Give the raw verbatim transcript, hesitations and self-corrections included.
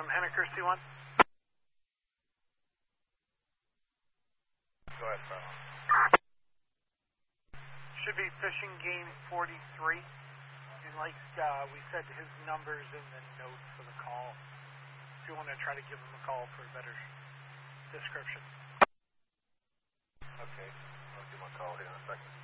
from Henniker C one. Go ahead, Farrell. Should be fishing game forty-three. And like uh, we said, his number's in the notes for the call. If you want to try to give him a call for a better description. Okay, I'll give him a call here in a second.